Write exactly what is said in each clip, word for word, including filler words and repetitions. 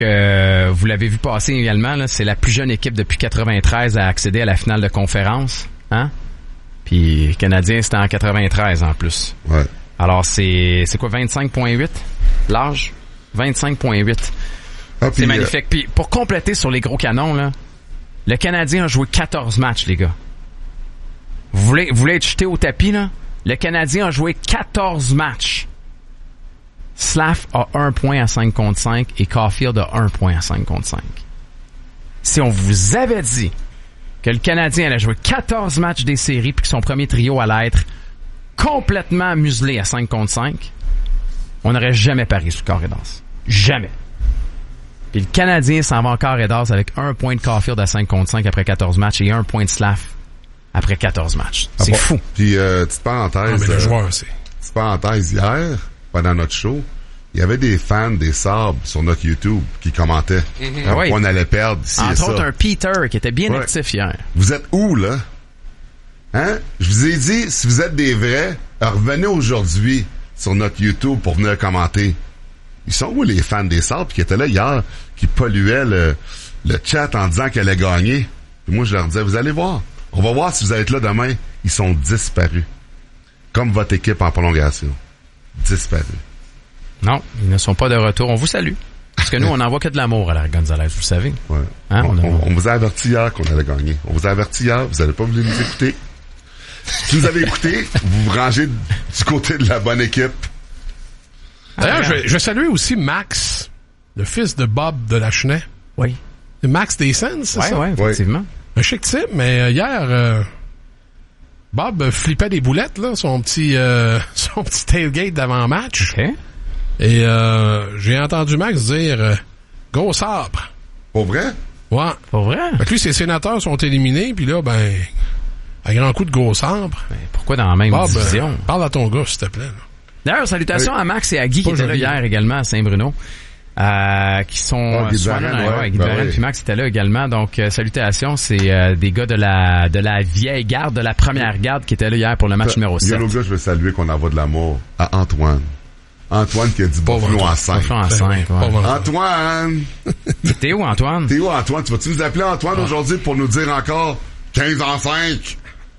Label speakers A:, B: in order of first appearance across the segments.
A: Euh, vous l'avez vu passer également, là, c'est la plus jeune équipe depuis quatre-vingt-treize à accéder à la finale de conférence. Hein? Puis les Canadiens, c'était en quatre-vingt-treize en plus.
B: Ouais.
A: Alors, c'est c'est quoi, vingt-cinq virgule huit l'âge? vingt-cinq virgule huit
B: Ah,
A: c'est
B: puis,
A: magnifique. Puis pour compléter sur les gros canons, là, le Canadien a joué quatorze matchs, les gars. Vous voulez, vous voulez être jeté au tapis, là? Le Canadien a joué quatorze matchs. Slav a un point à cinq contre cinq et Caulfield a un point à cinq contre cinq. Si on vous avait dit que le Canadien allait jouer quatorze matchs des séries puis que son premier trio allait être complètement muselé à cinq contre cinq, on n'aurait jamais parié sur Corridors. Jamais. Puis le Canadien s'en va en Corridors avec un point de Caulfield à cinq contre cinq après quatorze matchs et un point de Slav après quatorze matchs. C'est
B: ah bon,
A: fou.
B: Puis, euh, petite parenthèse.
C: Non, mais le
B: euh,
C: joueur, c'est...
B: Petite parenthèse, hier, pendant notre show, il y avait des fans des Sabres sur notre YouTube qui commentaient
A: Mm-hmm.
B: comme
A: Ah oui.
B: qu'on allait perdre ici et
A: Entre
B: ça.
A: autres, un Peter qui était bien
B: Ouais.
A: actif hier.
B: Vous êtes où, là? Hein? Je vous ai dit, si vous êtes des vrais, revenez aujourd'hui sur notre YouTube pour venir commenter. Ils sont où, les fans des Sabres qui étaient là hier, qui polluaient le, le chat en disant qu'elle allait gagner? Puis moi, je leur disais, vous allez voir. On va voir si vous allez être là demain. Ils sont disparus. Comme votre équipe en prolongation. Disparus.
A: Non, ils ne sont pas de retour. On vous salue. Parce que nous, on n'envoie que de l'amour à la Gonzalez, vous le savez.
B: Ouais.
A: Hein,
B: on,
A: on a-
B: on- on vous a averti hier qu'on allait gagner. On vous a averti hier, vous n'allez pas voulu nous écouter. Si vous avez écouté, vous vous rangez du côté de la bonne équipe.
C: D'ailleurs, je, vais- je vais saluer aussi Max, le fils de Bob de Lachenay.
A: Oui.
C: C'est Max Descens, c'est
A: Oui,
C: ça?
A: oui, effectivement.
C: Un chic type, mais euh, hier, euh, Bob euh, flippait des boulettes, là, son petit euh, son petit tailgate d'avant-match.
A: OK.
C: Et euh, j'ai entendu Max dire euh, « Go sabre
B: Pour vrai? ».
C: Ouais.
A: Pour vrai?
C: Fait que lui, ses sénateurs sont éliminés, puis là, ben, à grand coup de gros sabre.
A: Ben, pourquoi dans la même
C: Bob,
A: division?
C: euh, parle à ton gars, s'il te plaît. Là.
A: D'ailleurs, salutations
B: Oui.
A: à Max et à Guy qui
C: Pas
A: étaient là
C: joli.
A: hier également à Saint-Bruno. Euh, qui sont
B: Ah, Guy
A: soit
B: Barren,
A: là,
B: ouais.
A: ouais, Guy
B: Ben
A: Barren
B: oui.
A: puis Max était là également. Donc euh, salutations, c'est euh, des gars de la de la vieille garde, de la première garde qui étaient là hier pour le match numéro
B: Il y a
A: sept.
B: un autre gars, je veux saluer qu'on envoie de l'amour à Antoine. Antoine qui a dit
C: Pauvre
B: Buffalo
C: Antoine.
B: en cinq.
A: Buffalo en cinq, ouais.
C: Pauvre Antoine.
B: Antoine!
A: T'es où, Antoine?
B: T'es où, Antoine? Tu vas-tu nous appeler Antoine aujourd'hui pour nous dire encore quinze en cinq?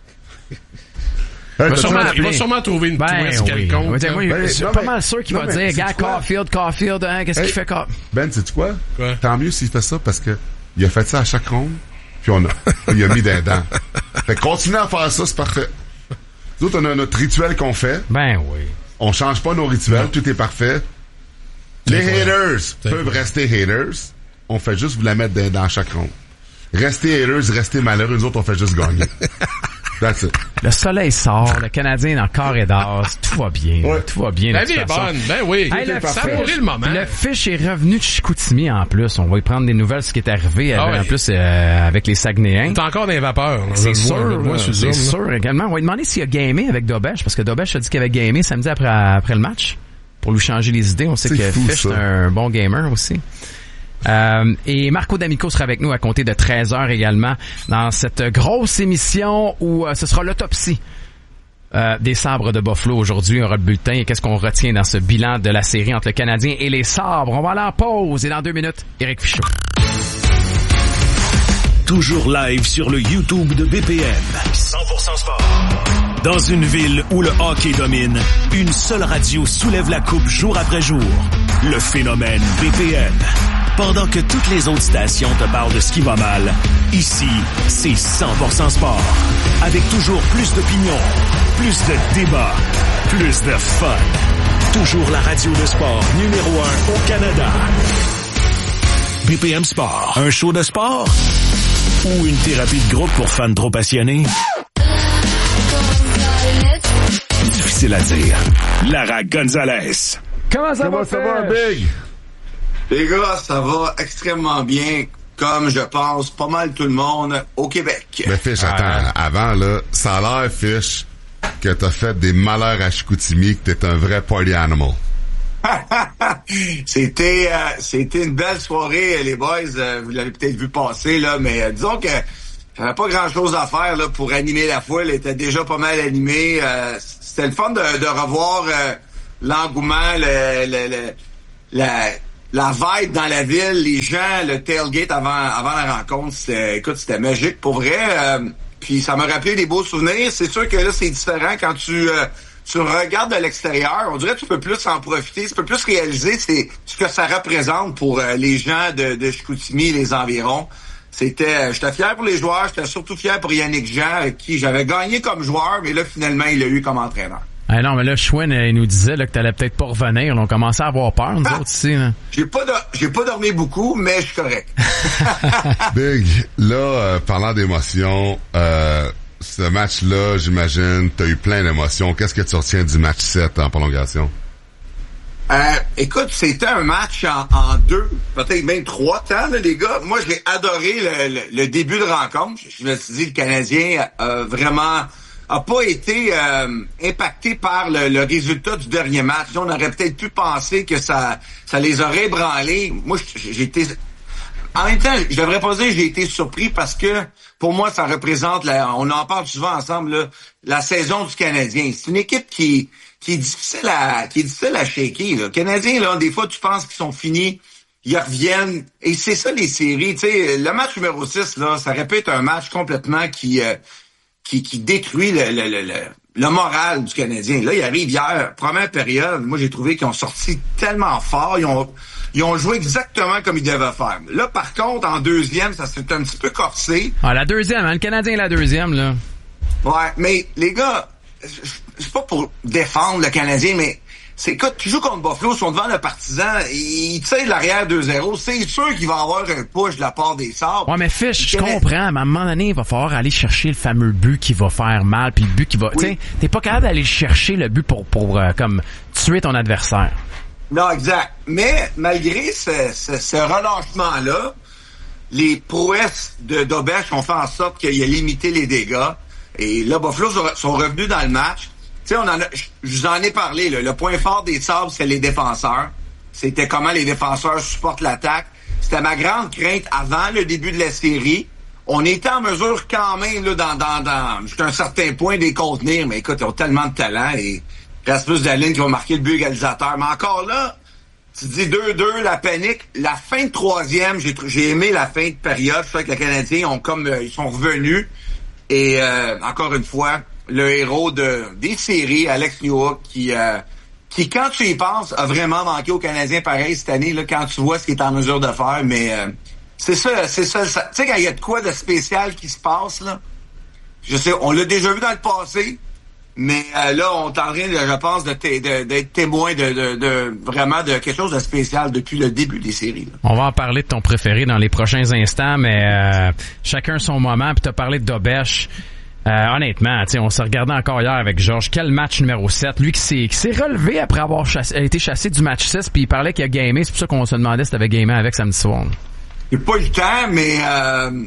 C: Il va,
A: Vas-tu
C: sûrement, il
A: m'appeler?
C: va sûrement trouver une
A: Ben
C: twist
A: oui.
C: quelconque.
A: Ouais,
C: là.
A: moi,
B: Ben,
A: je suis
B: non,
A: pas
B: mais-
A: mal sûr qu'il
B: non,
A: va
B: mais
A: dire,
B: sais-tu
A: gars,
B: quoi?
A: Caulfield, Caulfield, hein, qu'est-ce
B: Hey.
A: qu'il fait, Caul-
B: Ben, sais-tu quoi?
C: Quoi?
B: Tant mieux s'il fait ça parce que il a fait ça à chaque ronde, puis on a, il a mis des dents. Fait que continuez à faire ça, c'est parfait. Nous autres, on a notre rituel qu'on fait.
A: Ben oui.
B: On change pas nos rituels, tout est parfait. Les
C: incroyable.
B: haters
C: C'est
B: peuvent
C: incroyable.
B: rester haters. On fait juste vous la mettre dans, dans chaque ronde. Restez haters, restez malheureux, nous autres, on fait juste gagner. That's it.
A: Le soleil sort, le Canadien est dans le corridor, tout va bien,
B: Ouais.
A: tout va bien.
C: La
A: de
C: vie
A: toute
C: est
A: façon.
C: bonne. Ben oui.
A: Hey, le
C: ça
A: fish-
C: a mouru le moment.
A: Le fish est revenu de Chicoutimi en plus. On va y prendre des nouvelles, ce qui est arrivé
C: Ah
A: avec- en
C: oui.
A: plus euh, avec les Saguenayens.
C: T'es encore dans les vapeurs. là. Je
A: C'est
C: le vois,
A: sûr,
C: je le vois
A: là,
C: sur le
A: c'est
C: Zoom, là.
A: sûr également. On va lui demander s'il a gamé avec Dobesh, parce que Dobesh a dit qu'il avait gamé samedi après, après le match, pour lui changer les idées. On sait
B: C'est
A: que
B: fou,
A: Fish
B: ça.
A: est un bon gamer aussi. Euh, et Marco D'Amico sera avec nous à compter de treize heures également dans cette grosse émission où euh, ce sera l'autopsie euh, des Sabres de Buffalo. Aujourd'hui, on aura le bulletin et qu'est-ce qu'on retient dans ce bilan de la série entre le Canadien et les Sabres. On va aller en pause et dans deux minutes, Éric Fichaud.
D: Toujours live sur le YouTube de B P M. cent pour cent sport. Dans une ville où le hockey domine, une seule radio soulève la coupe jour après jour. Le phénomène B P M. Pendant que toutes les autres stations te parlent de ce qui va mal, ici, c'est cent pour cent sport. Avec toujours plus d'opinions, plus de débats, plus de fun. Toujours la radio de sport numéro un au Canada. B P M Sport. Un show de sport ou une thérapie de groupe pour fans trop passionnés? Difficile à dire. Lara Gonzalez.
A: Comment ça
B: Comment
A: va,
B: ça va,
A: Fish?
B: Big?
E: Les gars, ça va extrêmement bien, comme je pense pas mal tout le monde au Québec.
B: Mais Fish, attends,
A: Ah.
B: avant, là, ça a l'air, Fish, que t'as fait des malheurs à Chicoutimi, que t'es un vrai party animal.
E: C'était euh, c'était une belle soirée, les boys. Euh, vous l'avez peut-être vu passer, là, mais euh, disons que j'avais pas grand-chose à faire là pour animer la foule. Elle était déjà pas mal animée. Euh, c'était le fun de, de revoir euh, l'engouement, le, le, le- la, la vibe dans la ville, les gens, le tailgate avant avant la rencontre, c'était, écoute, c'était magique pour vrai. Euh, puis ça m'a rappelé des beaux souvenirs. C'est sûr que là, c'est différent quand tu euh, tu regardes de l'extérieur. On dirait que tu peux plus en profiter, tu peux plus réaliser c'est ce que ça représente pour euh, les gens de, de Chicoutimi et les environs. C'était, j'étais fier pour les joueurs, j'étais surtout fier pour Yannick Jean, avec qui j'avais gagné comme joueur, mais là, finalement, il l'a eu comme entraîneur.
A: Ah non, mais là, Chouin, il nous disait là, que t'allais peut-être pas revenir. Là, on commençait à avoir peur, nous ah, autres ici. Là.
E: J'ai pas do- j'ai pas dormi beaucoup, mais je suis correct.
B: Big, là, euh, parlant d'émotions, euh, ce match-là, j'imagine, t'as eu plein d'émotions. Qu'est-ce que tu retiens du match sept en prolongation?
E: Euh, écoute, c'était un match en, en deux, peut-être même trois temps, là, les gars. Moi, j'ai adoré le, le, le début de rencontre. Je me suis dit, le Canadien a vraiment a pas été euh, impacté par le, le résultat du dernier match. On aurait peut-être pu penser que ça ça les aurait ébranlés. Moi, j'ai été... En même temps, je devrais pas dire que j'ai été surpris parce que, pour moi, ça représente, la, on en parle souvent ensemble, là, la saison du Canadien. C'est une équipe qui... qui est difficile à qui est difficile à shaker. Là. Les Canadiens, là, des fois, tu penses qu'ils sont finis, ils reviennent. Et c'est ça, les séries. Tu sais, le match numéro six, là, ça répète un match complètement qui euh, qui, qui détruit le, le, le, le, le moral du Canadien. Là, il arrive hier, première période, moi, j'ai trouvé qu'ils ont sorti tellement fort. Ils ont ils ont joué exactement comme ils devaient faire. Là, par contre, en deuxième, ça s'est un petit peu corsé.
A: Ah, la deuxième, hein, le Canadien la deuxième, là.
E: Ouais, mais les gars... c'est pas pour défendre le Canadien, mais c'est quand tu joues contre Buffalo, ils sont devant le partisan, ils tirent de l'arrière deux zéro, c'est sûr qu'il va y avoir un push de la part des Sabres.
A: Ouais, mais Fish, je comprends, mais à un moment donné, il va falloir aller chercher le fameux but qui va faire mal, puis le but qui va... Oui. Tu sais, t'es pas capable d'aller chercher le but pour, pour euh, comme tuer ton adversaire.
E: Non, exact. Mais malgré ce, ce, ce relâchement-là, les prouesses de Dobech ont fait en sorte qu'il a limité les dégâts. Et là, Buffalo sont revenus dans le match. Tu sais, on en a, je vous en ai parlé, là. Le point fort des Sabres, c'est les défenseurs. C'était comment les défenseurs supportent l'attaque. C'était ma grande crainte avant le début de la série. On était en mesure quand même, là, dans, dans, dans, jusqu'à un certain point, de les contenir. Mais écoute, ils ont tellement de talent et Rasmus Dahlin qui va marquer le but égalisateur. Mais encore là, tu dis deux deux, la panique. La fin de troisième, j'ai, j'ai aimé la fin de période. Je sais que les Canadiens ont comme, ils sont revenus. Et euh, encore une fois, le héros de des séries, Alex Newhook, qui, euh, qui, quand tu y penses, a vraiment manqué aux Canadiens pareil cette année, là, quand tu vois ce qu'il est en mesure de faire. Mais euh, c'est ça, c'est ça. ça tu sais, quand il y a de quoi de spécial qui se passe, là, je sais, on l'a déjà vu dans le passé, mais euh, là, on est en train, je pense, de, t- de, d'être témoin de, de, de vraiment de quelque chose de spécial depuis le début des séries. Là.
A: On va en parler de ton préféré dans les prochains instants, mais euh, chacun son moment. Puis t'as parlé de Dobech. Euh, honnêtement, on s'est regardé encore hier avec Georges. Quel match numéro sept. Lui qui s'est, qui s'est relevé après avoir chassé, été chassé du match six, puis il parlait qu'il a gamé. C'est pour ça qu'on se demandait si t'avais gamé avec samedi soir.
E: J'ai pas eu le temps, mais euh,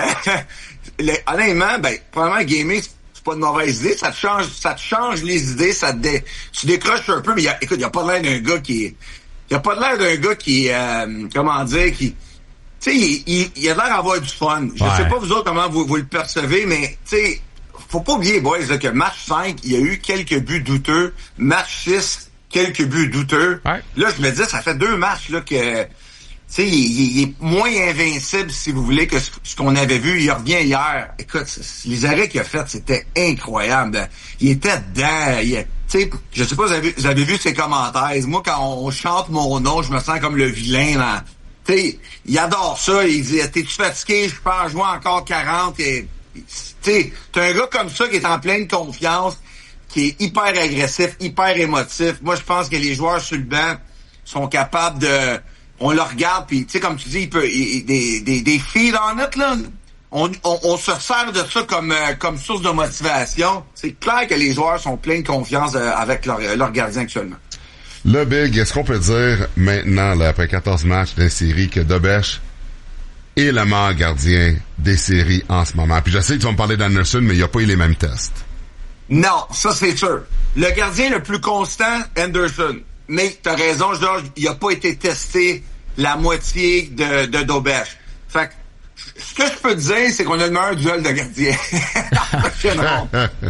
E: honnêtement, ben, probablement gamer, c'est pas une mauvaise idée. Ça te change, ça te change les idées, ça te dé, tu décroches un peu, mais y a, écoute, il y a pas l'air d'un gars qui est, il y a pas l'air d'un gars qui, euh, comment dire, qui, tu sais, il, il, il a l'air d'avoir du fun. Je ouais. sais pas vous autres comment vous, vous le percevez, mais tu sais, faut pas oublier, boys, là, que match cinq, il y a eu quelques buts douteux. Match six, quelques buts douteux.
A: Ouais.
E: Là, je me dis, ça fait deux matchs là que, tu sais, il, il, il est moins invincible, si vous voulez, que ce, ce qu'on avait vu. Il revient hier. Écoute, les arrêts qu'il a fait, c'était incroyable. Il était dedans. Il, tu sais, je sais pas, vous avez, vous avez vu ses commentaires. Moi, quand on, on chante mon nom, je me sens comme le vilain, là. Tu sais, il adore ça. Il dit, t'es-tu fatigué? Je peux en jouer encore quarante. Et, tu sais, t'as un gars comme ça qui est en pleine confiance, qui est hyper agressif, hyper émotif. Moi, je pense que les joueurs sur le banc sont capables de... On le regarde, puis tu sais, comme tu dis, il peut... Il, des, des, des feed on it, là. On, on, on se sert de ça comme, euh, comme source de motivation. C'est clair que les joueurs sont pleins de confiance euh, avec leur, leur gardien actuellement.
B: Le Big, est-ce qu'on peut dire maintenant, là, après quatorze matchs d'une série, que Dobech est le meilleur gardien des séries en ce moment? Puis je sais que tu vas me parler d'Anderson, mais il n'y a pas eu les mêmes tests.
E: Non, ça c'est sûr. Le gardien le plus constant, Anderson. Mais t'as raison, Georges, il n'a pas été testé la moitié de, de Dobech. Fait que, ce que je peux te dire, c'est qu'on a le meilleur duel de gardien.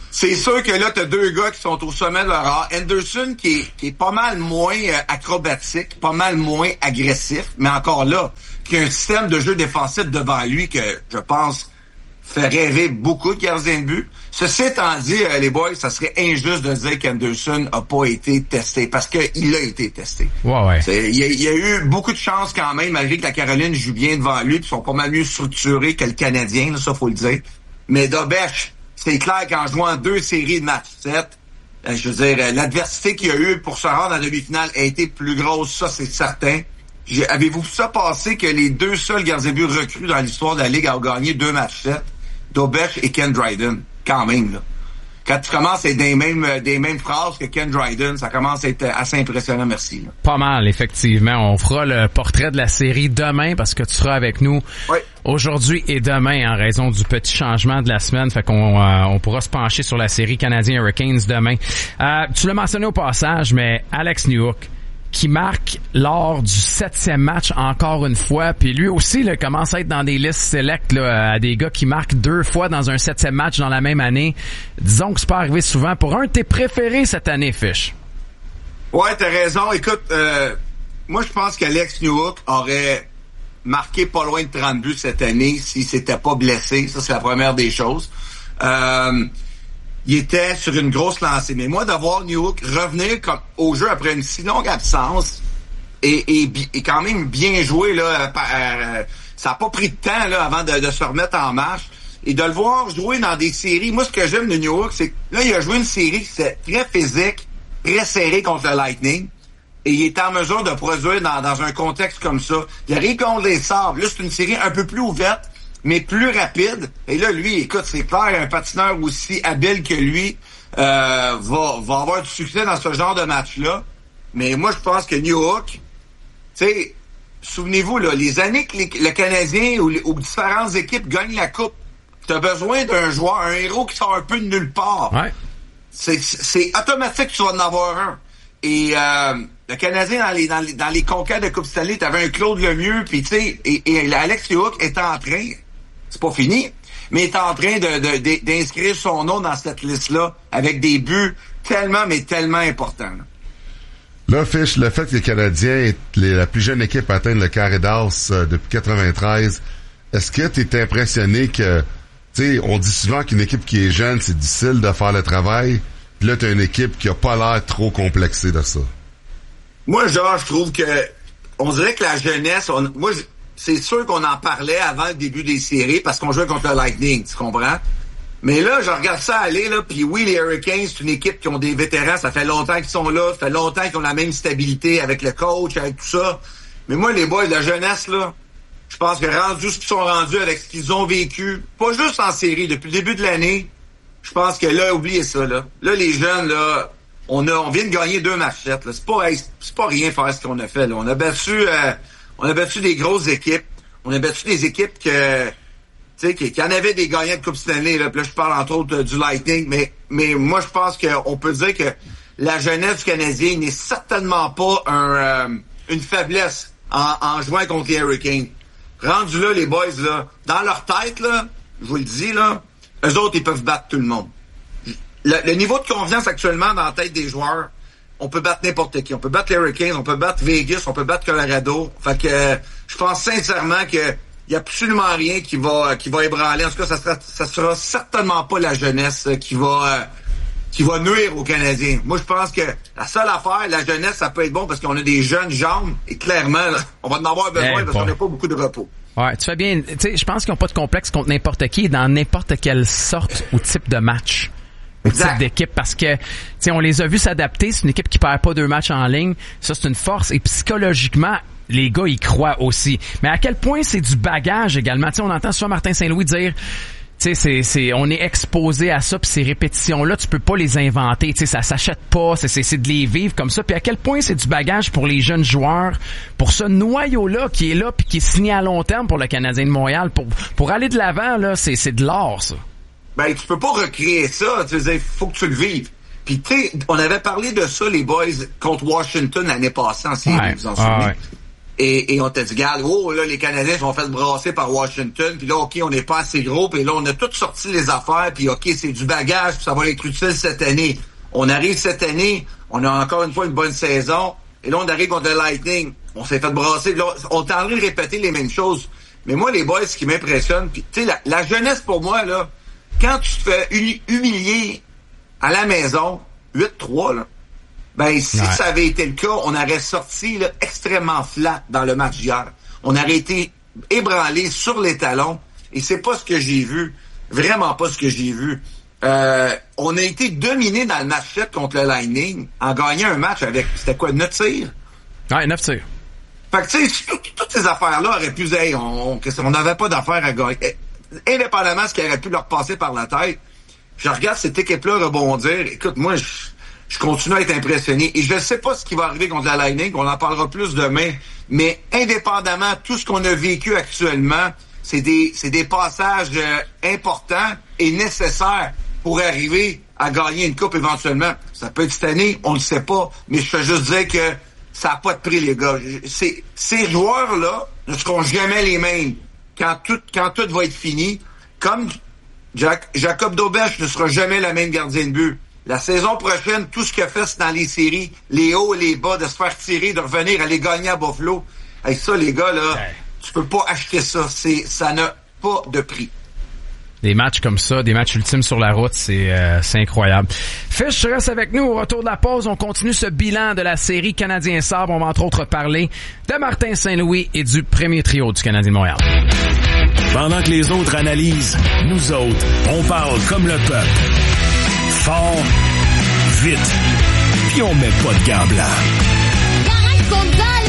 E: C'est sûr que là, t'as deux gars qui sont au sommet de leur art. Anderson, qui est, qui est pas mal moins euh, acrobatique, pas mal moins agressif, mais encore là, qui a un système de jeu défensif devant lui que, je pense, fait rêver beaucoup de gardiens de but. Ceci étant dit, euh, les boys, ça serait injuste de dire qu'Anderson a pas été testé, parce qu'il a été testé.
A: Ouais, ouais.
E: Il y, y a eu beaucoup de chance quand même, malgré que la Caroline joue bien devant lui, puis sont pas mal mieux structurés que le Canadien, là, ça faut le dire. Mais Dobech, c'est clair qu'en jouant deux séries de match sept, euh, je veux dire, euh, l'adversité qu'il y a eu pour se rendre en demi-finale a été plus grosse, ça c'est certain. J'ai, avez-vous vu ça passer que les deux seuls gardiens de but recrues dans l'histoire de la Ligue ont gagné deux matchs sept? Dobech et Ken Dryden, quand même, là. Quand tu commences à être des mêmes, des mêmes phrases que Ken Dryden, ça commence à être assez impressionnant, merci. Là.
A: Pas mal, effectivement. On fera le portrait de la série demain parce que tu seras avec nous
E: oui.
A: aujourd'hui et demain en raison du petit changement de la semaine. Fait qu'on euh, on pourra se pencher sur la série Canadiens Hurricanes demain. Euh, tu l'as mentionné au passage, mais Alex Newhook, qui marque lors du septième match encore une fois, puis lui aussi là, commence à être dans des listes select là, à des gars qui marquent deux fois dans un septième match dans la même année. Disons que c'est pas arrivé souvent. Pour un de tes préférés cette année, Fish.
E: Ouais, t'as raison. Écoute, euh, moi je pense qu'Alex Newhook aurait marqué pas loin de trente buts cette année s'il s'était pas blessé. Ça, c'est la première des choses. Euh, il était sur une grosse lancée. Mais moi, d'avoir Newhook revenir comme au jeu après une si longue absence et, et, et quand même bien joué, là, euh, ça n'a pas pris de temps là, avant de, de se remettre en marche. Et de le voir jouer dans des séries, moi, ce que j'aime de Newhook, c'est que là, il a joué une série qui c'est très physique, très serrée contre le Lightning. Et il est en mesure de produire dans, dans un contexte comme ça. Il arrive contre les Sabres. Là, c'est une série un peu plus ouverte, mais plus rapide. Et là, lui, écoute, c'est clair, un patineur aussi habile que lui euh, va, va avoir du succès dans ce genre de match-là. Mais moi, je pense que Newhook, tu sais, souvenez-vous, là, les années que les, le Canadien ou, les, ou différentes équipes gagnent la Coupe, t'as besoin d'un joueur, un héros qui sort un peu de nulle part.
A: Ouais.
E: C'est, c'est automatique que tu vas en avoir un. Et euh, le Canadien, dans les, dans les, dans les conquêtes de Coupe Stanley, t'avais un Claude Lemieux, puis tu sais, et, et Alex Newhook est en train, c'est pas fini, mais est en train de, de, de, d'inscrire son nom dans cette liste-là, avec des buts tellement, mais tellement importants.
B: Là, Fish, le fait que les Canadiens est les, la plus jeune équipe à atteindre le carré d'as euh, depuis quatre-vingt-treize, est-ce que tu es impressionné que, tu sais, on dit souvent qu'une équipe qui est jeune, c'est difficile de faire le travail, puis là, tu as une équipe qui a pas l'air trop complexée de ça?
E: Moi, genre, je trouve que, on dirait que la jeunesse, on, moi, je, c'est sûr qu'on en parlait avant le début des séries parce qu'on jouait contre le Lightning, tu comprends? Mais là, je regarde ça aller, là, puis oui, les Hurricanes, c'est une équipe qui ont des vétérans, ça fait longtemps qu'ils sont là, ça fait longtemps qu'ils ont la même stabilité avec le coach, avec tout ça. Mais moi, les boys de la jeunesse, là, je pense que rendus ce qu'ils sont rendus avec ce qu'ils ont vécu, pas juste en série, depuis le début de l'année, je pense que là, oubliez ça, là. Là, les jeunes, là, on a, on vient de gagner deux matchs sept, là. C'est pas, c'est pas rien faire ce qu'on a fait, là. On a battu, euh, on a battu des grosses équipes. On a battu des équipes que, tu sais, qui, qui en avaient des gagnants de Coupe Stanley, là. Puis là, je parle entre autres euh, du Lightning, mais, mais moi, je pense qu'on peut dire que la jeunesse du Canadien n'est certainement pas un, euh, une faiblesse en, en jouant contre les Hurricanes. Rendu là, les boys, là, dans leur tête, là, je vous le dis, là, eux autres, ils peuvent battre tout le monde. Le, le niveau de confiance actuellement dans la tête des joueurs, on peut battre n'importe qui. On peut battre les Hurricanes, on peut battre Vegas, on peut battre Colorado. Fait que euh, je pense sincèrement que il y a absolument rien qui va qui va ébranler. En tout cas, ça sera ça sera certainement pas la jeunesse qui va euh, qui va nuire aux Canadiens. Moi, je pense que la seule affaire, la jeunesse, ça peut être bon parce qu'on a des jeunes jambes et clairement, là, on va en avoir besoin hey, parce bon. qu'on n'a pas beaucoup de repos.
A: Ouais, tu fais bien. Tu sais, je pense qu'ils n'ont pas de complexe contre n'importe qui dans n'importe quelle sorte ou type de match. Ou type d'équipe, parce que, tu sais, on les a vus s'adapter. C'est une équipe qui perd pas deux matchs en ligne. Ça, c'est une force. Et psychologiquement, les gars, ils croient aussi. Mais à quel point c'est du bagage également. Tu sais, on entend souvent Martin Saint-Louis dire, tu sais, c'est, c'est, on est exposé à ça, puis ces répétitions-là, tu peux pas les inventer. Tu sais, ça s'achète pas. C'est, c'est, c'est de les vivre comme ça. Puis à quel point c'est du bagage pour les jeunes joueurs, pour ce noyau-là qui est là, puis qui est signé à long terme pour le Canadien de Montréal, pour pour aller de l'avant là, c'est c'est de l'or, ça.
E: Ben, tu peux pas recréer ça. Tu sais, faut que tu le vives. Puis, tu sais, on avait parlé de ça, les boys, contre Washington l'année passée en série,
A: ouais,
E: vous en souvenez?
A: ouais.
E: Et, et on t'a dit, regarde, oh, là, les Canadiens se sont fait brasser par Washington, puis là, OK, on n'est pas assez gros, puis là, on a tout sorti les affaires, puis OK, c'est du bagage, puis ça va être utile cette année. On arrive cette année, on a encore une fois une bonne saison, et là, on arrive contre le Lightning. On s'est fait brasser. Là, on est en train de répéter les mêmes choses. Mais moi, les boys, ce qui m'impressionne, puis tu sais, la, la jeunesse pour moi, là, quand tu te fais hum- humilier à la maison, huit trois, là, ben si ouais. ça avait été le cas, on aurait sorti là, extrêmement flat dans le match d'hier. On aurait été ébranlé sur les talons, et c'est pas ce que j'ai vu. Vraiment pas ce que j'ai vu. Euh, on a été dominé dans le match sept contre le Lightning en gagnant un match avec, c'était quoi, neuf tirs?
A: Ouais, neuf tirs.
E: Fait que, tu sais, toutes ces affaires-là auraient pu dire, hey, on on n'avait pas d'affaires à gagner. Indépendamment de ce qui aurait pu leur passer par la tête, je regarde cette équipe-là rebondir. Écoute, moi, je, je continue à être impressionné. Et je ne sais pas ce qui va arriver contre la Lightning, on en parlera plus demain, mais indépendamment, tout ce qu'on a vécu actuellement, c'est des, c'est des passages euh, importants et nécessaires pour arriver à gagner une coupe éventuellement. Ça peut être cette année, on le sait pas, mais je peux juste dire que ça n'a pas de prix, les gars. C'est, ces joueurs-là ne seront jamais les mêmes quand tout, quand tout va être fini. Comme Jack, Jacob Dobèche ne sera jamais le même gardien de but. La saison prochaine, tout ce qu'il a fait, c'est dans les séries, les hauts et les bas, de se faire tirer, de revenir, aller gagner à Buffalo. Hey, ça, les gars, là, ouais. tu peux pas acheter ça. C'est, ça n'a pas de prix.
A: Des matchs comme ça, des matchs ultimes sur la route, c'est, euh, c'est incroyable. Fish, reste avec nous. Au retour de la pause, on continue ce bilan de la série Canadien-Sabre. On va entre autres parler de Martin Saint-Louis et du premier trio du Canadien de Montréal.
D: Pendant que les autres analysent, nous autres, on parle comme le peuple. Fort, vite, puis on met pas de gants blancs.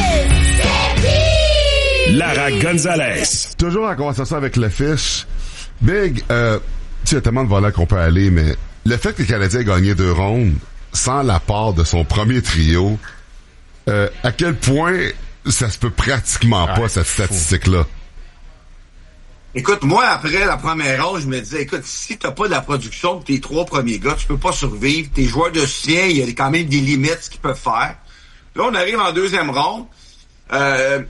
D: Lara Gonzalez.
B: Toujours en conversation avec le Fish. Big, euh, tu sais, il y a tellement de volets qu'on peut aller, mais le fait que les Canadiens aient gagné deux rondes sans l'apport de son premier trio, euh, à quel point ça se peut pratiquement pas, ah, cette statistique-là?
E: Écoute, moi, après la première ronde, je me disais, écoute, si t'as pas de la production de tes trois premiers gars, tu peux pas survivre. Tes joueurs de soutien, il y a quand même des limites ce qu'ils peuvent faire. Là, on arrive en deuxième ronde. Euh,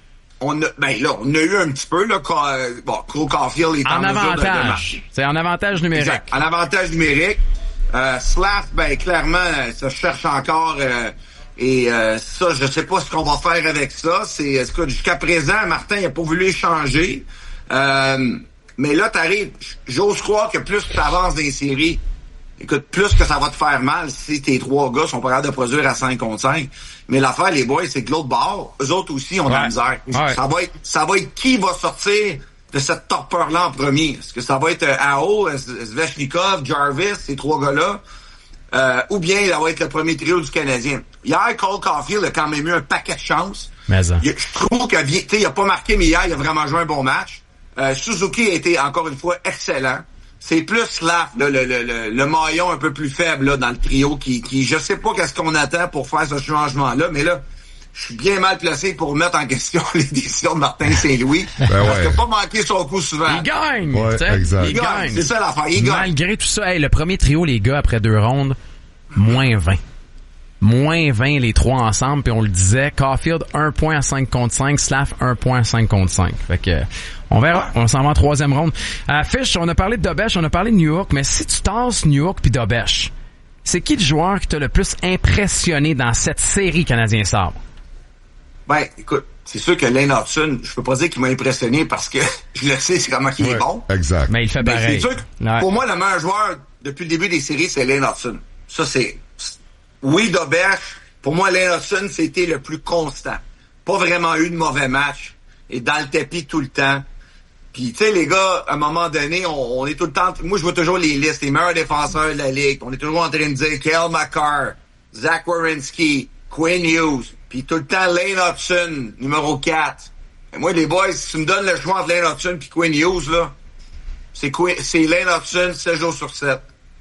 E: On a, ben là, on a eu un petit peu, là, quand, euh, bon, Cole Caulfield est en, en
A: avantage. C'est en avantage numérique.
E: Exact. En avantage numérique. Euh, Slav, ben, clairement, ça cherche encore, euh, et, euh, ça, je sais pas ce qu'on va faire avec ça. C'est, est-ce que jusqu'à présent, Martin, il a pas voulu échanger. Euh, mais là, t'arrives, j'ose croire que plus tu avances dans les séries, écoute, plus que ça va te faire mal si tes trois gars sont pas capables de produire à cinq contre cinq. Mais l'affaire, les boys, c'est que l'autre bord, eux autres aussi ont ouais. de la misère. Ouais. Ça va être, ça va être qui va sortir de cette torpeur-là en premier. Est-ce que ça va être euh, Aho, Svechnikov, Jarvis, ces trois gars-là, euh, ou bien ça va être le premier trio du Canadien. Hier, Cole Caulfield a quand même eu un paquet de chance.
A: Mais ça.
E: Je trouve qu'il tu sais, il a pas marqué, mais hier, il a vraiment joué un bon match. Euh, Suzuki a été, encore une fois, excellent. C'est plus là, le, le, le, le maillon un peu plus faible là, dans le trio qui, qui je sais pas qu'est-ce qu'on attend pour faire ce changement-là, mais là, je suis bien mal placé pour mettre en question les décisions de Martin Saint-Louis. Ben parce ouais. qu'il n'a pas manqué son coup souvent.
A: Il gagne!
B: Ouais, exact.
E: Il gagne. C'est ça l'affaire, il gagne.
A: Malgré tout ça, hey, le premier trio, les gars, après deux rondes, moins vingt. Moins vingt les trois ensemble, puis on le disait, Caulfield un point à cinq contre cinq, Slav un point à cinq contre cinq. Fait que on verra, on s'en va en troisième ronde. Euh, Fish, on a parlé de Dobèche, on a parlé de New York, mais si tu tasses New York puis Dobèche, c'est qui le joueur qui t'a le plus impressionné dans cette série Canadien-Sabre?
E: Ben, écoute, c'est sûr que Lane Hudson, je peux pas dire qu'il m'a impressionné parce que je le sais, c'est comment qu'il ouais, est bon.
B: Exact.
A: Mais il fait
E: ben,
A: pareil.
E: C'est sûr que ouais. Pour moi, le meilleur joueur depuis le début des séries, c'est Lane Hudson. Ça, c'est... Oui, Dobèche, pour moi, Lane Hudson, c'était le plus constant. Pas vraiment eu de mauvais match. Et dans le tapis tout le temps. Puis, tu sais, les gars, à un moment donné, on, on est tout le temps... Moi, je vois toujours les listes, les meilleurs défenseurs de la Ligue. On est toujours en train de dire Kyle McCarr, Zach Werenski, Quinn Hughes, puis tout le temps Lane Hudson, numéro quatre. Et moi, les boys, si tu me donnes le choix entre Lane Hudson puis Quinn Hughes, là, c'est, Quinn, c'est Lane Hudson sept jours sur sept.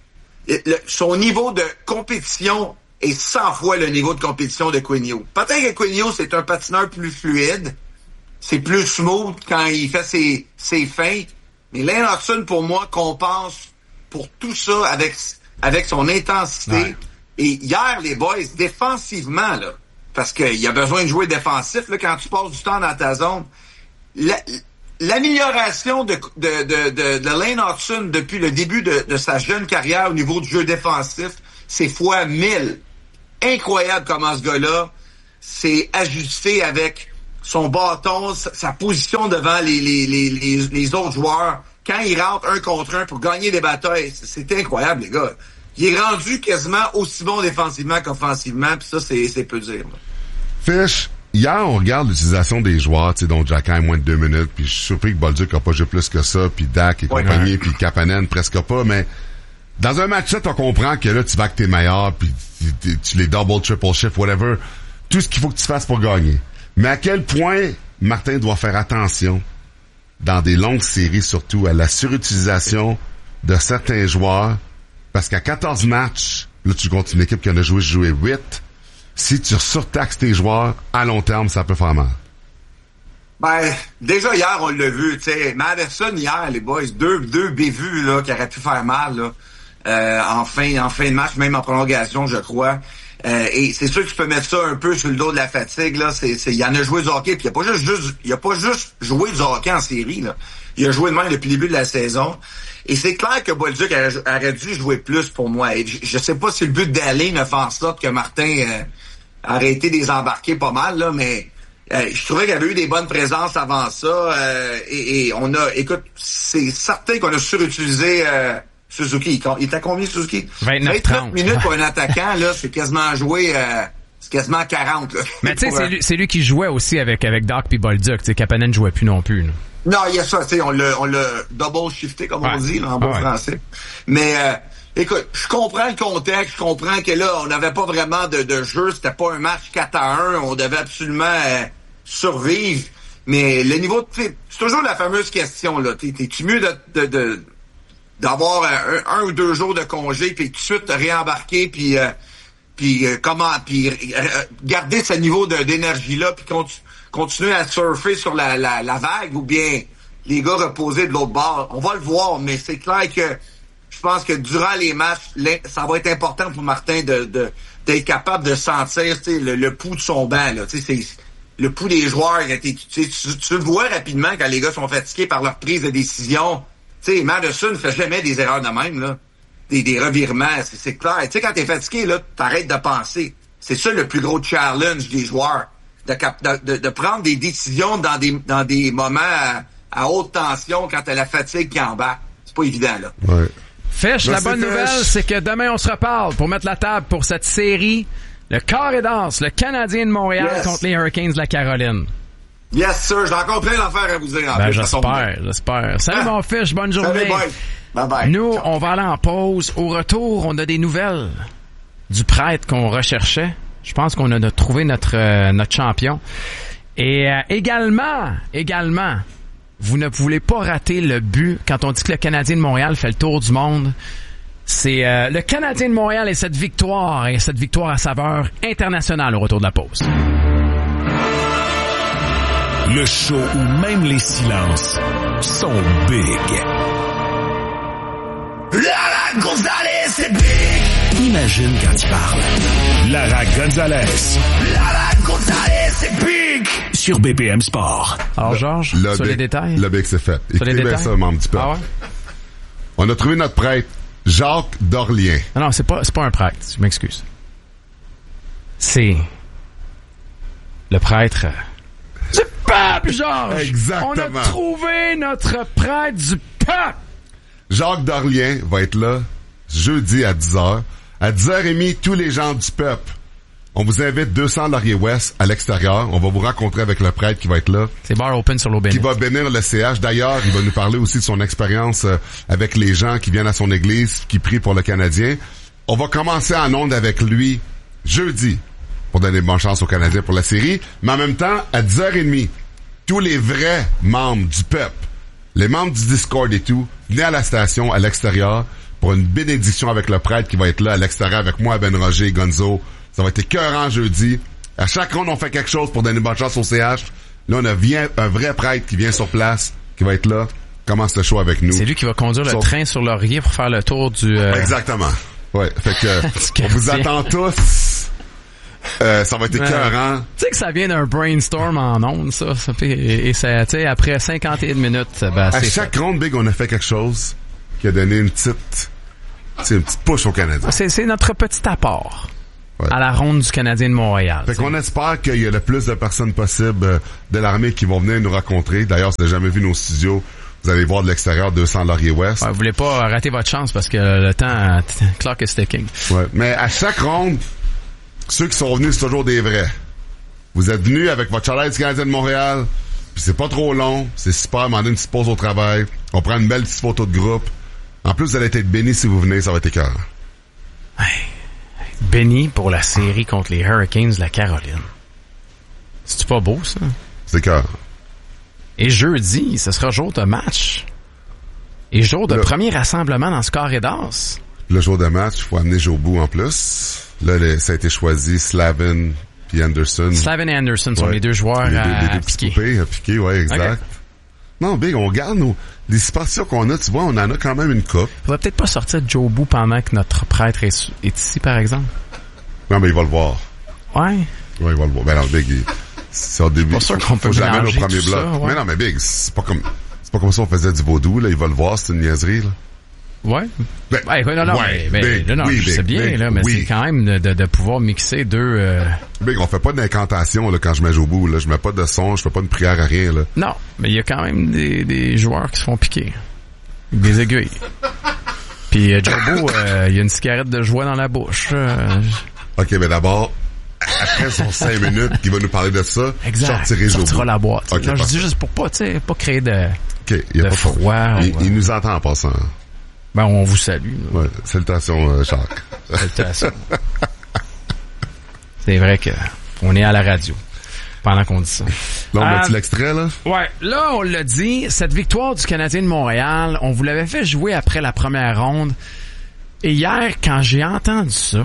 E: Et le, son niveau de compétition est cent fois le niveau de compétition de Quinn Hughes. Peut-être que Quinn Hughes, c'est un patineur plus fluide, c'est plus smooth quand il fait ses, ses feintes, mais Lane Hudson, pour moi, compense pour tout ça avec, avec son intensité. Ouais. Et hier, les boys, défensivement, là, parce qu'il y a besoin de jouer défensif là, quand tu passes du temps dans ta zone. La, l'amélioration de, de, de, de, de Lane Hutson depuis le début de, de sa jeune carrière au niveau du jeu défensif, c'est fois mille. Incroyable comment ce gars-là s'est ajusté avec son bâton, sa, sa position devant les, les, les, les, les autres joueurs. Quand il rentre un contre un pour gagner des batailles, c'est incroyable, les gars. Il est rendu quasiment aussi bon défensivement qu'offensivement, puis ça, c'est, c'est peu dire. Là.
B: Fish, hier, on regarde l'utilisation des joueurs, tu sais, dont Jacky a moins de deux minutes, puis je suis surpris que Bolduc a pas joué plus que ça, puis Dak et
E: ouais,
B: compagnie,
E: ouais.
B: puis Kapanen presque pas, mais dans un match-là, tu comprends que là, tu vas avec tes meilleurs, puis tu, tu les double, triple shift, whatever, tout ce qu'il faut que tu fasses pour gagner. Mais à quel point Martin doit faire attention, dans des longues séries surtout, à la surutilisation de certains joueurs, parce qu'à quatorze matchs, là, tu comptes une équipe qui en a joué, joué huit. Si tu surtaxes tes joueurs, à long terme, ça peut faire mal.
E: Ben, déjà hier, on l'a vu, tu sais, Madison hier, les boys, deux, deux bévues, là, qui auraient pu faire mal, là, euh, en fin, en fin de match, même en prolongation, je crois. Euh, et c'est sûr que tu peux mettre ça un peu sur le dos de la fatigue, là. C'est, c'est, il en a joué du hockey, puis il a pas juste, juste, il a pas juste joué du hockey en série, là. Il a joué de même depuis le début de la saison. Et c'est clair que Bolduc aurait, aurait dû jouer plus pour moi. Et je, je sais pas si le but d'aller ne fait en sorte que Martin euh, a arrêté de les embarquer pas mal, là, mais euh, je trouvais qu'il y avait eu des bonnes présences avant ça. Euh, et, et on a, écoute, c'est certain qu'on a surutilisé euh, Suzuki. Il était combien, Suzuki?
A: vingt-neuf trente
E: minutes pour un attaquant, là, c'est quasiment joué... Euh, c'est quasiment quarante, là.
A: Mais tu sais, c'est, lui, c'est lui qui jouait aussi avec, avec Doc puis Bolduc. Tu sais, Kapanen jouait plus non plus, là.
E: Non, il y a ça, tu sais, on l'a, on l'a double shifté, comme
A: ouais.
E: on dit, là, en bon
A: ouais.
E: français. Mais, euh, écoute, je comprends le contexte, je comprends que là, on n'avait pas vraiment de, de jeu, c'était pas un match quatre à un, on devait absolument euh, survivre. Mais le niveau, tu sais, c'est toujours la fameuse question, là. T'es, t'es-tu mieux de, de, de d'avoir un, un ou deux jours de congé, puis tout de suite te réembarquer, puis euh, puis euh, comment, puis euh, garder ce niveau de, d'énergie là, puis continu, continuer à surfer sur la, la, la vague, ou bien les gars reposer de l'autre bord. On va le voir, mais c'est clair que je pense que durant les matchs, ça va être important pour Martin de, de d'être capable de sentir, tu sais, le, le pouls de son banc, là. Tu sais, c'est le pouls des joueurs. Tu, tu, tu, tu le vois rapidement quand les gars sont fatigués par leur prise de décision. Tu sais, Madison ne fait jamais des erreurs de même, là. Des, des revirements, c'est, c'est clair. Tu sais, quand t'es fatigué, là, t'arrêtes de penser. C'est ça le plus gros challenge des joueurs. De, de, de prendre des décisions dans des, dans des moments à, à haute tension quand t'as la fatigue qui embarque. C'est pas évident, là.
B: Ouais.
A: Fish, la bonne nouvelle, c'est que demain, on se reparle pour mettre la table pour cette série. Le Carré d'As, le Canadien de Montréal yes. contre les Hurricanes de la Caroline.
E: Yes, sir. J'ai encore plein d'affaires à vous dire. En
A: ben,
E: plus,
A: j'espère, j'espère. Salut, ah. mon Fish. Bonne journée.
E: Salut, boy. Bye bye.
A: Nous, on va aller en pause. Au retour, on a des nouvelles du prêtre qu'on recherchait. Je pense qu'on a trouvé notre euh, notre champion. Et euh, également, également, vous ne voulez pas rater le but quand on dit que le Canadien de Montréal fait le tour du monde. C'est euh, le Canadien de Montréal et cette victoire, et cette victoire à saveur internationale au retour de la pause.
D: Le show où même les silences sont big. Lara Gonzalez, c'est big! Imagine quand il parle. Lara Gonzalez. Lara Gonzalez, c'est big! Sur B P M Sport.
A: Alors, Georges,
B: le
A: sur
B: bec,
A: les détails?
B: Le bec, c'est fait.
A: Sur les détails?
B: Ça, mon petit peu.
A: Ah ouais?
B: On a trouvé notre prêtre, Jacques Dorlien.
A: Non, non, c'est pas, c'est pas un prêtre. Je m'excuse. C'est le prêtre du peuple, Georges!
B: Exactement.
A: On a trouvé notre prêtre du peuple!
B: Jacques Dorlien va être là jeudi à dix heures. À dix heures trente, tous les gens du peuple. On vous invite deux cents Laurier-Ouest à l'extérieur. On va vous rencontrer avec le prêtre qui va être là.
A: C'est bar open sur l'eau bénite.
B: Qui va bénir le C H. D'ailleurs, il va nous parler aussi de son expérience avec les gens qui viennent à son église, qui prient pour le Canadien. On va commencer en onde avec lui jeudi pour donner bonne chance aux Canadiens pour la série. Mais en même temps, à dix heures trente, tous les vrais membres du peuple, les membres du Discord et tout, venez à la station, à l'extérieur, pour une bénédiction avec le prêtre qui va être là à l'extérieur avec moi, Ben Roger, Gonzo. Ça va être écœurant jeudi. À chaque ronde, on fait quelque chose pour donner bonne chance au C H. Là, on a vient, un vrai prêtre qui vient sur place, qui va être là, commence le show avec nous.
A: C'est lui qui va conduire le
B: Sauf...
A: train sur Laurier pour faire le tour du... Euh...
B: Exactement. Ouais, fait que on vous attend tous Euh, ça va être écœurant.
A: Tu sais que ça vient d'un brainstorm en ondes, ça. ça fait, et, et ça, tu sais, après cinquante et une minutes, ben,
B: À
A: c'est
B: chaque
A: fait.
B: ronde, Big, on a fait quelque chose qui a donné une petite, c'est une petite push au Canadien.
A: C'est, c'est notre petit apport
B: Ouais.
A: à la ronde du Canadien de Montréal.
B: Fait
A: t'sais.
B: qu'on espère qu'il y a le plus de personnes possible euh, de l'armée qui vont venir nous rencontrer. D'ailleurs, si vous n'avez jamais vu nos studios, vous allez voir de l'extérieur deux cents Laurier-Ouest.
A: Ouais, vous voulez pas rater votre chance parce que le temps, euh, clock is ticking.
B: Ouais. Mais à chaque ronde, ceux qui sont venus, c'est toujours des vrais. Vous êtes venus avec votre chandail du Canadien de Montréal, puis c'est pas trop long, c'est super, demandez une petite pause au travail, on prend une belle petite photo de groupe. En plus, vous allez être bénis si vous venez, ça va être écœurant.
A: Béni pour la série contre les Hurricanes de la Caroline. C'est-tu pas beau, ça?
B: C'est écœurant.
A: Et jeudi, ce sera jour de match. Et jour de
B: Le-
A: premier rassemblement dans ce carré d'as.
B: Le jour de match, il faut amener Jobu en plus. Là, le- ça a été choisi, Slavin puis Anderson.
A: Slavin et Anderson sont
B: Ouais.
A: les deux joueurs
B: les deux,
A: à
B: les deux petits
A: piquer.
B: poupées à piquer, ouais, exact.
A: Ok.
B: Non, Big, on regarde nos, les situations qu'on a, tu vois, on en a quand même une coupe.
A: Faudrait peut-être pas sortir Jobu pendant que notre prêtre est, est ici, par exemple.
B: Non, mais il va le voir.
A: Ouais.
B: Ouais, il va le voir. Ben non, Big, il- c'est au début.
A: Pas sûr qu'on peut
B: Faut que je l'amène au
A: mélanger
B: premier
A: tout
B: bloc.
A: ça, ouais.
B: Mais non, mais Big, c'est pas comme, c'est pas comme ça on faisait du vaudou, là. Il va le voir, c'est une niaiserie, là.
A: Ouais.
B: Ben,
A: Ouais, ouais, non, non,
B: ouais,
A: mais, mais-
B: big,
A: non, non,
B: oui,
A: je sais
B: big,
A: bien,
B: big,
A: là, mais
B: oui.
A: c'est quand même de, de, de pouvoir mixer deux... euh,
B: Big, on fait pas d'incantation, là, quand je mets Jobu, là. Je mets pas de son, je fais pas de prière à rien, là.
A: Non, mais il y a quand même des, des joueurs qui se font piquer. Avec des aiguilles. Puis euh, Jobu, euh, il y a une cigarette de joie dans la bouche. euh,
B: OK, mais d'abord, après son cinq minutes, qui va nous parler de ça,
A: exact.
B: sortirez Jobu.
A: Sortira la boîte.
B: Ok,
A: non, je
B: parfait.
A: dis juste pour pas, tu sais, pas créer de...
B: OK, il y a
A: de
B: pas
A: froid,
B: Il,
A: ou,
B: il nous entend en passant.
A: Ben, on vous salue. là.
B: Ouais, salutations, euh, Jacques.
A: Salutations. C'est vrai que on est à la radio pendant qu'on dit ça.
B: Là, on
A: Euh,
B: met-tu l'extrait, là?
A: Ouais, là, on l'a dit, cette victoire du Canadien de Montréal, on vous l'avait fait jouer après la première ronde. Et hier, quand j'ai entendu ça,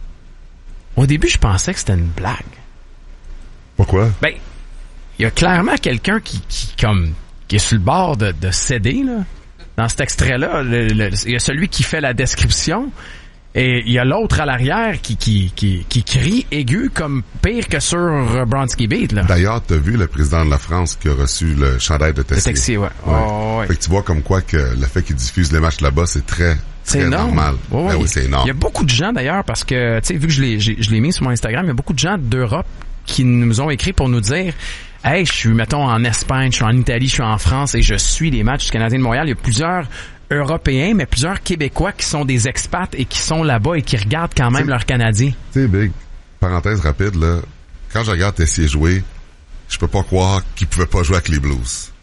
A: au début, je pensais que c'était une blague.
B: Pourquoi?
A: Ben, il y a clairement quelqu'un qui, qui, comme, qui est sur le bord de, de céder, là. Dans cet extrait-là, le- le- il y a celui qui fait la description et il y a l'autre à l'arrière qui, qui, qui, qui crie aigu comme pire que sur euh, Bronski Beat, là.
B: D'ailleurs, t'as vu le président de la France qui a reçu le chandail de
A: Le
B: Tessier.
A: taxi, ouais.
B: Ouais.
A: Oh, ouais.
B: Fait que tu vois comme quoi que le fait qu'ils diffusent les matchs là-bas, c'est très,
A: C'est
B: très
A: énorme.
B: normal.
A: Ouais,
B: Ben
A: ouais.
B: oui, c'est énorme.
A: Il y a beaucoup de gens d'ailleurs parce que, tu sais, vu que je l'ai, j'ai- je l'ai mis sur mon Instagram, il y a beaucoup de gens d'Europe qui nous ont écrit pour nous dire « Hey, je suis, mettons, en Espagne, je suis en Italie, je suis en France et je suis les matchs du Canadien de Montréal. » Il y a plusieurs Européens, mais plusieurs Québécois qui sont des expats et qui sont là-bas et qui regardent quand même
B: C'est-
A: leurs Canadiens.
B: Tu sais, Big, parenthèse rapide, là, quand je regarde Tessier jouer, je peux pas croire qu'il pouvait pas jouer avec les Blues.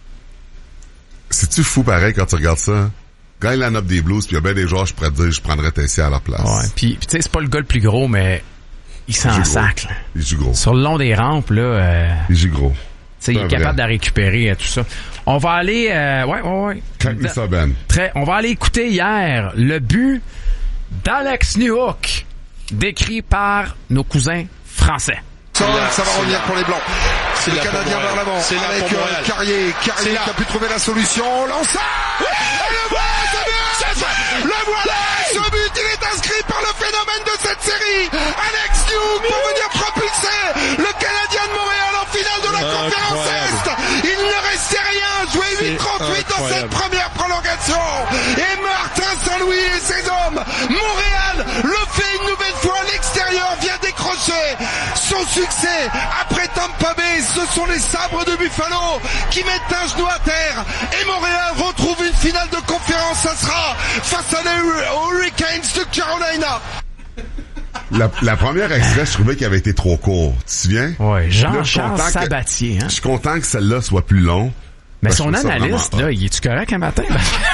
B: C'est-tu fou pareil quand tu regardes ça? Quand il en a des Blues, puis il y a bien des joueurs, je pourrais te dire, je prendrais Tessier à leur place.
A: Ouais. Puis, puis tu sais, c'est pas le gars le plus gros, mais il
B: Il
A: s'en
B: joue gros.
A: sac, là.
B: Il joue gros.
A: Sur le long des rampes, là... euh,
B: Il joue gros.
A: tu sais, il
B: C'est
A: est
B: vrai.
A: capable de récupérer euh, tout ça. On va aller... Euh, ouais, ouais, ouais.
B: Claque-nous ça, Ben.
A: Très, on va aller écouter hier le but d'Alex Newhook, décrit par nos cousins français.
F: Ça, ça va revenir pour les Blancs.
G: C'est
F: le
G: là pour
F: Canadien
G: Montréal.
F: vers l'avant.
G: C'est là
F: Avec
G: pour
F: euh,
G: Montréal.
F: Carrier. Carrier
G: C'est là.
F: qui a pu trouver la solution. Lance. Et le voilà, ce but. Le voilà. Ce but, il est inscrit par le phénomène de cette série. Alex Newhook pour venir propulser le Canadien de Montréal en finale de la conférence Est. Il ne restait rien. Joué huit trente-huit dans cette
G: incroyable.
F: première prolongation. Et Martin Saint-Louis et ses hommes. Montréal le fait une nouvelle fois à l'extérieur, vient décrocher son succès. Après Tampa Bay, ce sont les sabres de Buffalo qui mettent un genou à terre. Et Montréal retrouve une finale de conférence. Ça sera face à les Hurricanes de Carolina.
B: La, la première extrait, je trouvais qu'il avait été trop court. Tu te souviens?
A: Ouais,
B: Là, je suis
A: Jean-Charles
B: content que-
A: Sabatier, hein.
B: Je suis content que celle-là soit plus longue.
A: Mais
B: Parce que
A: son
B: je trouve ça
A: analyste,
B: vraiment
A: là,
B: hot.
A: il est-tu correct un matin?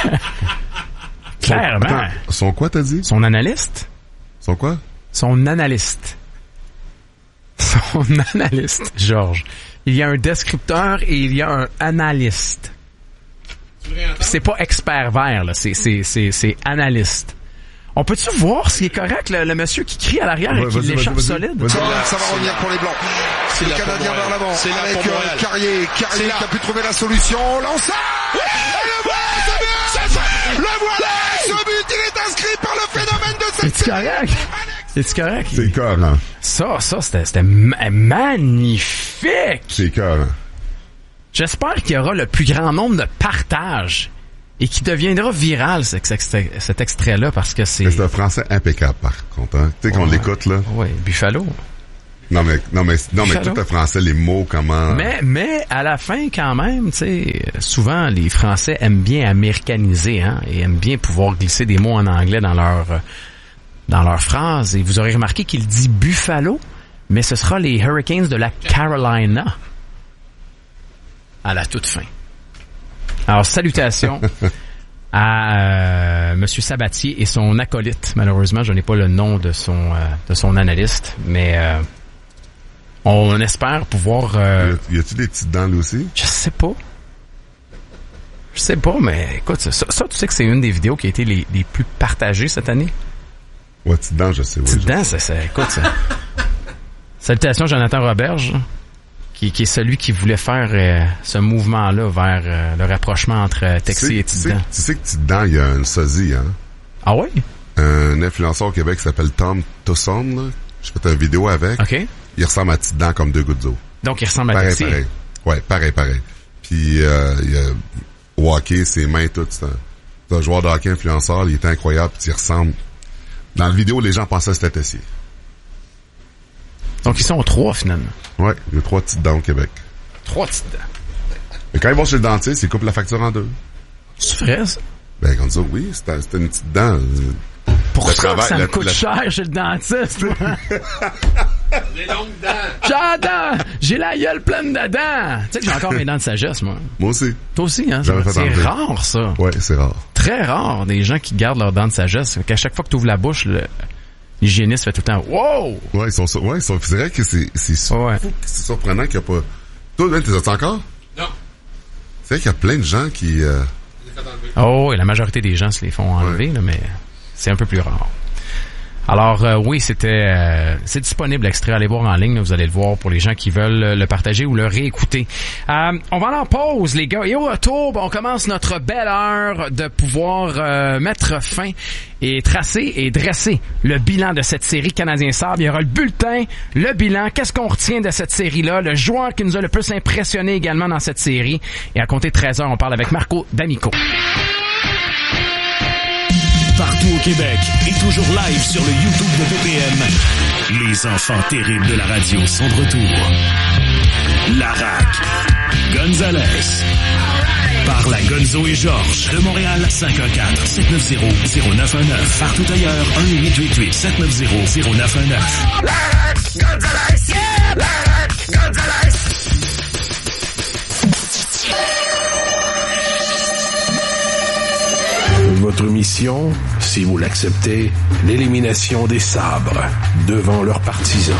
B: Son-
A: Clairement.
B: Attends, son quoi, t'as dit?
A: Son analyste?
B: Son quoi?
A: Son analyste. Son analyste, Georges. Il y a un descripteur et il y a un analyste. Puis c'est pas expert vert, là. C'est, c'est, c'est, c'est analyste. On peut-tu voir s'il est correct, le, le monsieur qui crie à l'arrière
B: Ouais,
A: et qui
B: vas-y,
A: l'échappe
B: vas-y, vas-y.
A: solide?
B: Vas-y.
F: Ça, ça va revenir pour les Blancs.
G: C'est
F: le
G: là pour
F: Canadien
G: Montréal.
F: vers l'avant.
G: C'est là
F: Avec
G: pour
F: euh,
G: Montréal.
F: Carrier. Carrier
G: C'est là.
F: qui a pu trouver la solution. Lance. Et le voilà, ce but. Le voilà. Ce but, il est inscrit par le phénomène de cette
A: Es-tu correct?
F: Alex
A: C'est correct?
B: C'est écœurant.
A: Ça, ça, c'était, c'était ma- magnifique!
B: C'est écœurant.
A: J'espère qu'il y aura le plus grand nombre de partages et qu'il deviendra viral, cet, cet, cet extrait-là, parce que c'est...
B: Mais c'est un français impeccable, par contre. Hein? Tu sais, qu'on
A: ouais.
B: l'écoute, là.
A: Oui, Buffalo.
B: Non, mais, non, mais, non, mais
A: Buffalo.
B: tout le français, les mots, comment...
A: Mais, mais, à la fin, quand même, tu sais, souvent, les Français aiment bien américaniser, hein, et aiment bien pouvoir glisser des mots en anglais dans leur, dans leurs phrases. Et vous aurez remarqué qu'il dit Buffalo, mais ce sera les Hurricanes de la Carolina. À la toute fin. Alors, salutations à euh, Monsieur Sabatier et son acolyte. Malheureusement, je n'ai pas le nom de son euh, de son analyste, mais euh, on espère pouvoir... Euh,
B: Y a-tu des petites dents, lui aussi?
A: Je sais pas. Je sais pas, mais écoute, ça, ça, tu sais que c'est une des vidéos qui a été les, les plus partagées cette année?
B: Ouais, petites dents, je sais. Ouais,
A: Petites
B: je
A: dents, ça, ça, écoute, ça. Salutations Jonathan Roberge, qui, qui est celui qui voulait faire euh, ce mouvement-là vers euh, le rapprochement entre euh, Texas
B: Tu sais-
A: et
B: tu
A: Petites
B: sais,
A: Dents.
B: tu sais que Petites Dents, il y a un sosie, hein?
A: Ah oui?
B: Un influenceur au Québec qui s'appelle Tom Tosson, là. J'ai fait une vidéo avec.
A: OK.
B: Il ressemble à Petites Dents comme deux gouttes d'eau.
A: Donc, il ressemble à
B: Pareil,
A: Texas.
B: pareil. Ouais, pareil, pareil. Puis, euh, il y a au hockey, ses mains, tout. C'est un, c'est un joueur de hockey influenceur. Il est incroyable, puis il ressemble. Dans la vidéo, les gens pensaient que c'était Tessier.
A: Donc, ils sont trois, finalement.
B: Ouais, il y a trois petites dents au Québec.
A: Trois petites dents.
B: Mais quand ils vont chez le dentiste, ils coupent la facture en deux.
A: C'est vrai, ça?
B: Ben, comme ça, oui, c'était, c'était une petite dent.
A: Pour
B: Le
A: ça
B: travail-
A: que ça
B: le-
A: me coûte
B: le-
A: cher chez le dentiste, moi.
C: Les longues dents.
A: J'adore! J'ai la gueule pleine de dents! Tu sais que j'ai encore mes dents de sagesse, moi.
B: Moi aussi.
A: Toi aussi, hein?
B: J'aurais fait
A: C'est
B: enlever.
A: rare, ça.
B: Ouais, c'est rare.
A: Très rare, des gens qui gardent leurs dents de sagesse. Qu'à chaque fois que tu ouvres la bouche, le- l'hygiéniste fait tout le temps « Wow!
B: Ouais, ils sont, sur- ouais, ils sont, c'est vrai que c'est, c'est, su-
A: Ouais.
B: fou- c'est surprenant qu'il n'y a pas... Toi, Ben, t'es encore?
C: Non.
B: C'est vrai qu'il y a plein de gens qui, euh,
C: Je l'ai fait enlever. »
A: Oh, et la majorité des gens se les font enlever, là, mais c'est un peu plus rare. Alors euh, oui, c'était euh, c'est disponible l'extrait, allez voir en ligne, là, vous allez le voir pour les gens qui veulent euh, le partager ou le réécouter. Euh, on va aller en pause les gars et au retour, ben, on commence notre belle heure de pouvoir euh, mettre fin et tracer et dresser le bilan de cette série Canadien Sable. Il y aura le bulletin, le bilan, qu'est-ce qu'on retient de cette série-là, le joueur qui nous a le plus impressionné également dans cette série. Et à compter de treize heures, on parle avec Marco D'Amico.
D: Partout au Québec et toujours live sur le YouTube de B P M. Les enfants terribles de la radio sont de retour. Larac, Gonzalez. Par la Gonzo et Georges de Montréal, cinq un quatre, sept neuf zéro, zéro neuf un neuf. Partout ailleurs, un huit huit huit, sept neuf zéro, zéro neuf un neuf.
G: Larac, Gonzalez, yeah! Larac, Gonzalez.
H: Votre mission, si vous l'acceptez, l'élimination des sabres devant leurs partisans.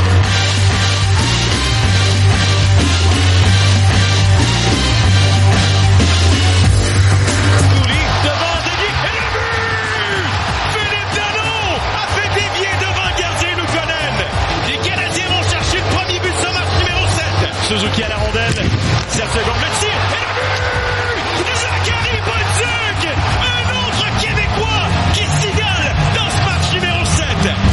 I: Devant Denis et le but! Philippe Dano a fait dévier devant le gardien Luukkonen. Les Canadiens vont chercher le premier but de ce match numéro sept. Suzuki à la rondelle. sept secondes, le tir